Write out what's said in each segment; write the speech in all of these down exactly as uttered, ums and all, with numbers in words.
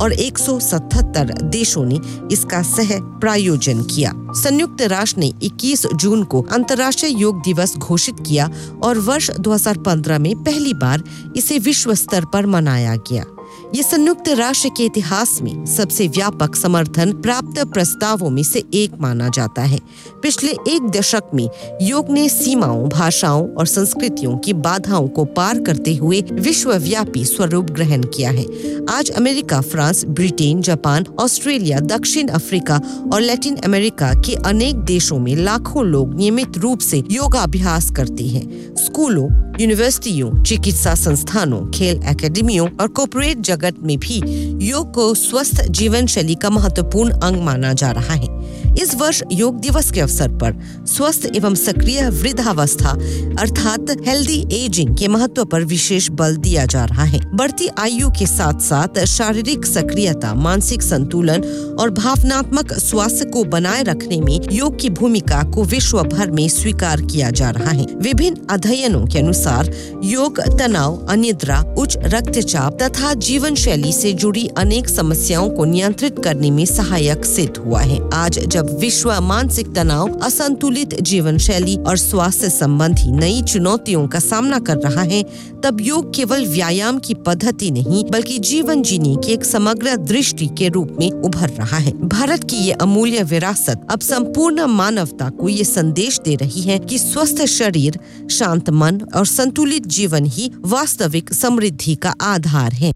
और एक सौ सतहत्तर देशों ने इसका सह प्रायोजन किया। संयुक्त राष्ट्र ने इक्कीस जून को अंतर्राष्ट्रीय योग दिवस घोषित किया और वर्ष दो हज़ार पंद्रह में पहली बार इसे विश्व स्तर पर मनाया गया। ये संयुक्त राष्ट्र के इतिहास में सबसे व्यापक समर्थन प्राप्त प्रस्तावों में से एक माना जाता है। पिछले एक दशक में योग ने सीमाओं, भाषाओं और संस्कृतियों की बाधाओं को पार करते हुए विश्वव्यापी स्वरूप ग्रहण किया है। आज America, France, Britain, Japan, Australia, दक्षिण अफ्रीका और लैटिन अमेरिका के अनेक देशों में लाखों लोग नियमित रूप से योगाभ्यास करते हैं। स्कूलों, यूनिवर्सिटियों, चिकित्सा संस्थानों, खेल एकेडमियों और कॉर्पोरेट जगत में भी योग को स्वस्थ जीवन शैली का महत्वपूर्ण अंग माना जा रहा है। इस वर्ष योग दिवस के अवसर पर स्वस्थ एवं सक्रिय वृद्धावस्था अर्थात हेल्दी एजिंग के महत्व पर विशेष बल दिया जा रहा है। बढ़ती आयु के साथ साथ शारीरिक सक्रियता, मानसिक संतुलन और भावनात्मक स्वास्थ्य को बनाए रखने में योग की भूमिका को विश्व भर में स्वीकार किया जा रहा है। विभिन्न अध्ययनों के अनुसार योग तनाव, अनिद्रा, उच्च रक्तचाप तथा जीवन शैली से जुड़ी अनेक समस्याओं को नियंत्रित करने में सहायक सिद्ध हुआ है। आज जब विश्व मानसिक तनाव, असंतुलित जीवन शैली और स्वास्थ्य संबंधी नई चुनौतियों का सामना कर रहा है, तब योग केवल व्यायाम की पद्धति नहीं बल्कि जीवन जीने की एक समग्र दृष्टि के रूप में उभर रहा है। भारत की ये अमूल्य विरासत अब संपूर्ण मानवता को ये संदेश दे रही है कि स्वस्थ शरीर, शांत मन और संतुलित जीवन ही वास्तविक समृद्धि का आधार है।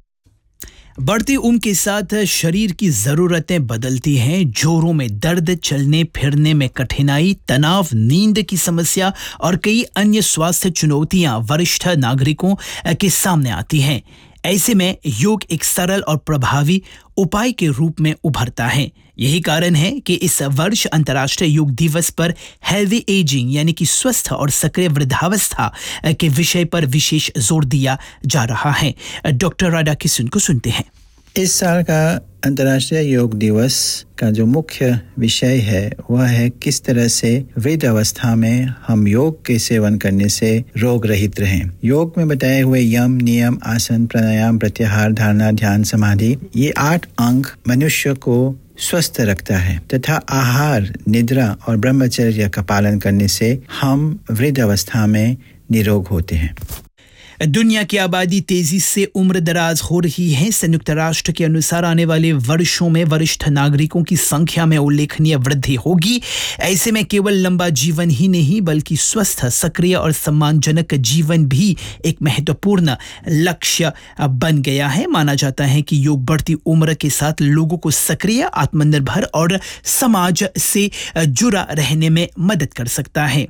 बढ़ती उम्र के साथ शरीर की ज़रूरतें बदलती हैं। जोड़ों में दर्द, चलने फिरने में कठिनाई, तनाव, नींद की समस्या और कई अन्य स्वास्थ्य चुनौतियां वरिष्ठ नागरिकों के सामने आती हैं। ऐसे में योग एक सरल और प्रभावी उपाय के रूप में उभरता है। यही कारण है कि इस वर्ष अंतर्राष्ट्रीय योग दिवस पर हेल्दी एजिंग यानी कि स्वस्थ और सक्रिय वृद्धावस्था के विषय पर विशेष जोर दिया जा रहा है। डॉक्टर राधा किशन को सुनते हैं। इस साल का अंतर्राष्ट्रीय योग दिवस का जो मुख्य विषय है वह है किस तरह से वृद्ध अवस्था में हम योग के सेवन करने से रोग रहित रहें। योग में बताए हुए यम, नियम, आसन, प्राणायाम, प्रत्याहार, धारणा, ध्यान, समाधि, ये आठ अंग मनुष्य को स्वस्थ रखता है तथा आहार, निद्रा और ब्रह्मचर्य का पालन करने से हम वृद्ध अवस्था में निरोग होते हैं। दुनिया की आबादी तेजी से उम्र दराज हो रही है। संयुक्त राष्ट्र के अनुसार आने वाले वर्षों में वरिष्ठ नागरिकों की संख्या में उल्लेखनीय वृद्धि होगी। ऐसे में केवल लंबा जीवन ही नहीं बल्कि स्वस्थ, सक्रिय और सम्मानजनक जीवन भी एक महत्वपूर्ण लक्ष्य बन गया है। माना जाता है कि योग बढ़ती उम्र के साथ लोगों को सक्रिय, आत्मनिर्भर और समाज से जुड़ा रहने में मदद कर सकता है।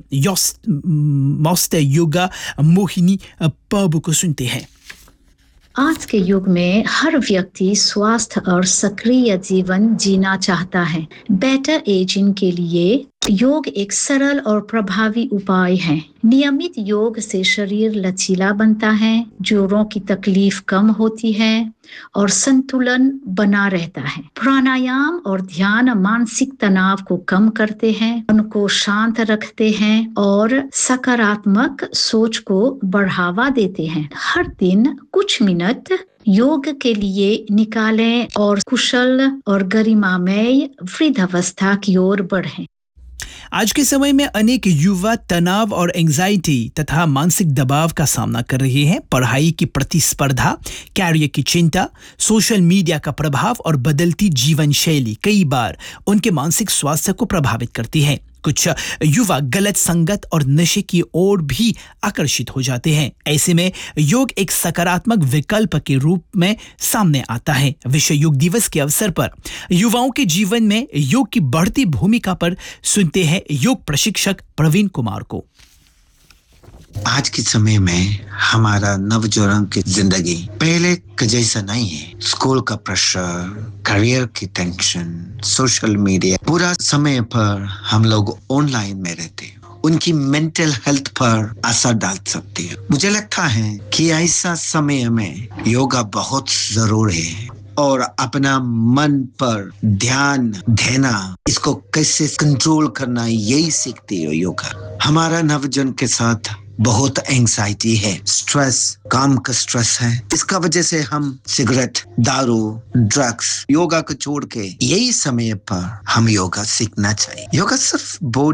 मास्टर योगा मोहिनी बाबू को सुनते हैं। आज के युग में हर व्यक्ति स्वास्थ्य और सक्रिय जीवन जीना चाहता है। बेटर एजिंग के लिए योग एक सरल और प्रभावी उपाय है। नियमित योग से शरीर लचीला बनता है, जोड़ों की तकलीफ कम होती है और संतुलन बना रहता है। प्राणायाम और ध्यान मानसिक तनाव को कम करते हैं, मन को शांत रखते हैं और सकारात्मक सोच को बढ़ावा देते हैं। हर दिन कुछ मिनट योग के लिए निकालें और कुशल और गरिमामय वृद्धावस्था की ओर बढ़ें। आज के समय में अनेक युवा तनाव और एंजाइटी तथा मानसिक दबाव का सामना कर रहे हैं। पढ़ाई की प्रतिस्पर्धा, कैरियर की चिंता, सोशल मीडिया का प्रभाव और बदलती जीवन शैली कई बार उनके मानसिक स्वास्थ्य को प्रभावित करती है। कुछ युवा गलत संगत और नशे की ओर भी आकर्षित हो जाते हैं। ऐसे में योग एक सकारात्मक विकल्प के रूप में सामने आता है। विश्व योग दिवस के अवसर पर युवाओं के जीवन में योग की बढ़ती भूमिका पर सुनते हैं योग प्रशिक्षक प्रवीण कुमार को। आज के समय में हमारा नवजवान की जिंदगी पहले के जैसा नहीं है। स्कूल का प्रेशर, करियर की टेंशन, सोशल मीडिया, पूरा समय पर हम लोग ऑनलाइन में रहते हैं। उनकी मेंटल हेल्थ पर असर डाल सकती है। मुझे लगता है कि ऐसा समय में योगा बहुत जरूरी है और अपना मन पर ध्यान देना, इसको कैसे कंट्रोल करना, यही सीखते हो योगा। हमारा नवजन के साथ बहुत एंग्जाइटी है, स्ट्रेस, काम का स्ट्रेस है। इसका वजह से हम सिगरेट, दारू, ड्रग्स, योगा को छोड़ के यही समय पर हम योगा सीखना चाहिए। योगा सिर्फ बॉडी